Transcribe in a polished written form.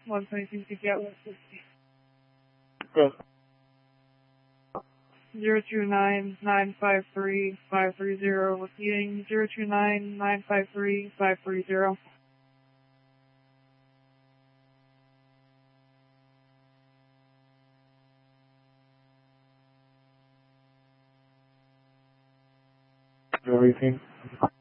122 to get 160. Thanks. 029-953-530, repeating 029-953-530. Everything.